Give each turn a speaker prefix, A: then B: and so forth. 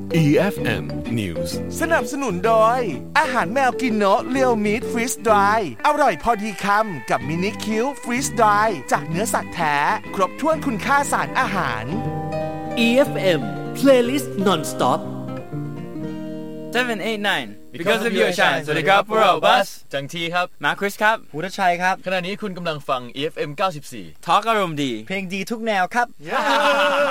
A: EFM News
B: สนับสนุนโดยอาหารแมวกินโนะเรียวมีทฟรีสดรายอร่อยพอดีคำกับมินิคิวฟรีสดรายจากเนื้อสัตว์แท้ครบถ้วนคุณค่าสารอาหาร
C: EFM Playlist Non-Stop
D: 789 Because of your shine สวัสดีครับพวกเราบัส
E: จังทีครับ
D: มาคริสครับ
F: พุทธชัยครับ
E: ขณะนี้คุณกำลังฟัง EFM 94
D: ทอล์กอารมณ์ดี
F: เพลงดีทุกแนวครับ